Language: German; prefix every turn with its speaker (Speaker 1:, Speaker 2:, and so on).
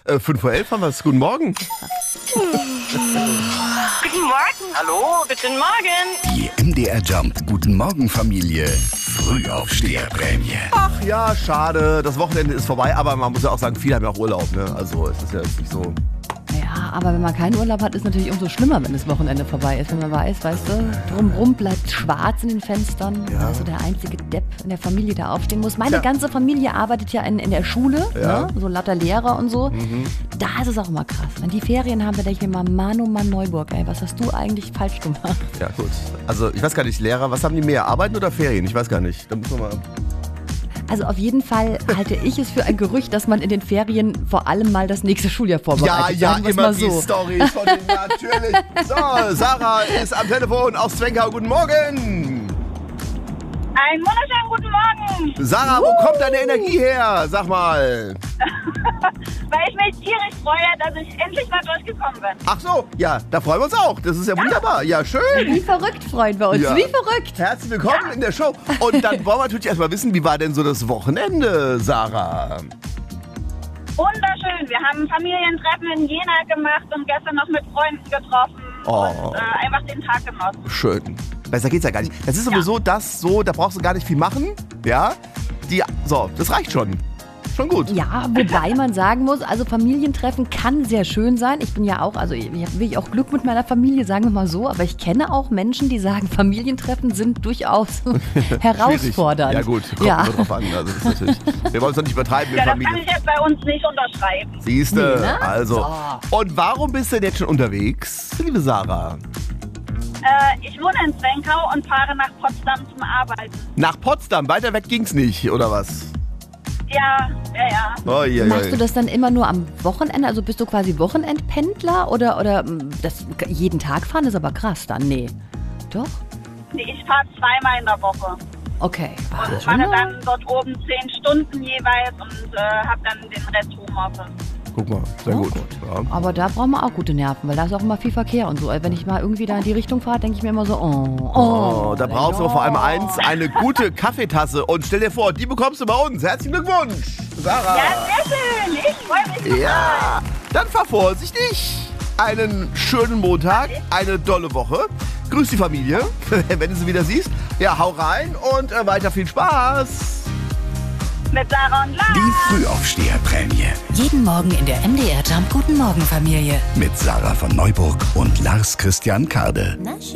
Speaker 1: 5:11 haben wir es. Guten Morgen.
Speaker 2: Guten Morgen. Hallo, guten Morgen.
Speaker 3: Die MDR Jump Guten Morgen Familie Frühaufsteherprämie.
Speaker 1: Ach ja, schade. Das Wochenende ist vorbei, aber man muss ja auch sagen, viele haben ja auch Urlaub. Ne? Also es ist ja jetzt nicht so...
Speaker 4: Ja, aber wenn man keinen Urlaub hat, ist es natürlich umso schlimmer, wenn das Wochenende vorbei ist. Wenn man weiß, weißt du, drumrum bleibt schwarz in den Fenstern.
Speaker 1: Ja.
Speaker 4: Also der einzige Depp in der Familie, der aufstehen muss. Meine ganze Familie arbeitet ja in der Schule,
Speaker 1: Ja.
Speaker 4: ne? So lauter Lehrer und so. Da ist es auch immer krass. Wenn die Ferien haben, da denke ich mir mal, Mann Neuburg, ey, was hast du eigentlich falsch gemacht?
Speaker 1: Ja, gut. Also ich weiß gar nicht, Lehrer, was haben die mehr? Arbeiten oder Ferien? Ich weiß gar nicht. Da müssen wir mal...
Speaker 4: Also auf jeden Fall halte ich es für ein Gerücht, dass man in den Ferien vor allem mal das nächste Schuljahr vorbereitet.
Speaker 1: Ja,
Speaker 4: Sagen wir's
Speaker 1: immer
Speaker 4: mal
Speaker 1: die
Speaker 4: so.
Speaker 1: Storys von denen, natürlich. So, Sarah ist am Telefon aus Zwenkau. Guten Morgen.
Speaker 2: Einen wunderschönen guten Morgen.
Speaker 1: Sarah, wo kommt deine Energie her? Sag mal.
Speaker 2: Weil ich mich tierisch freue, dass ich endlich mal durchgekommen bin.
Speaker 1: Ach so, ja, da freuen wir uns auch. Das ist ja wunderbar. Ja, schön.
Speaker 4: Wie verrückt freuen wir uns,
Speaker 1: Ja.
Speaker 4: wie verrückt.
Speaker 1: Herzlich willkommen in der Show. Und dann wollen wir natürlich erstmal wissen, wie war denn so das Wochenende, Sarah?
Speaker 2: Wunderschön. Wir haben ein Familientreffen in Jena gemacht und gestern noch mit Freunden getroffen und einfach den Tag genossen.
Speaker 1: Schön. Besser geht's ja gar nicht. Das ist sowieso das so, da brauchst du gar nicht viel machen. Ja? Das reicht schon. Schon gut.
Speaker 4: Ja, wobei man sagen muss, also Familientreffen kann sehr schön sein. Ich bin ja auch, also ich habe wirklich auch Glück mit meiner Familie, sagen wir mal so. Aber ich kenne auch Menschen, die sagen, Familientreffen sind durchaus herausfordernd.
Speaker 1: Ja gut, kommt immer drauf an. Also das ist natürlich, wir wollen es doch nicht übertreiben mit
Speaker 2: Ja, das kann
Speaker 1: Familie.
Speaker 2: ich jetzt bei uns nicht unterschreiben.
Speaker 1: Siehste,
Speaker 4: Nee, ne?
Speaker 1: also.
Speaker 4: So.
Speaker 1: Und warum bist du denn jetzt schon unterwegs, liebe Sarah?
Speaker 2: Ich wohne in Zwenkau und fahre nach Potsdam zum Arbeiten.
Speaker 1: Nach Potsdam, weiter weg ging's nicht, oder was?
Speaker 2: Ja.
Speaker 1: Oh, je,
Speaker 4: Machst du das dann immer nur am Wochenende? Also bist du quasi Wochenendpendler oder das jeden Tag fahren ist aber krass dann? Nee. Doch?
Speaker 2: Nee, ich fahre zweimal in der Woche.
Speaker 4: Okay.
Speaker 2: Und
Speaker 4: schon
Speaker 2: mache
Speaker 4: mal-
Speaker 2: dann dort oben 10 Stunden jeweils und habe dann den Rest Homeoffice.
Speaker 1: Guck mal, sehr gut. Ja.
Speaker 4: Aber da brauchen wir auch gute Nerven, weil da ist auch immer viel Verkehr und so. Wenn ich mal irgendwie da in die Richtung fahre, denke ich mir immer so,
Speaker 1: Da brauchst du vor allem eins, eine gute Kaffeetasse. Und stell dir vor, die bekommst du bei uns. Herzlichen Glückwunsch, Sarah.
Speaker 2: Ja, sehr schön. Ich freue mich total.
Speaker 1: Ja, dann fahr vorsichtig. Einen schönen Montag, eine dolle Woche. Grüß die Familie, wenn du sie wieder siehst. Ja, hau rein und weiter viel Spaß.
Speaker 2: Mit Sarah und Lars.
Speaker 3: Die Frühaufsteherprämie
Speaker 5: Jeden Morgen in der MDR Jump Guten Morgen Familie.
Speaker 3: mit Sarah von Neuburg und Lars Christian Kade.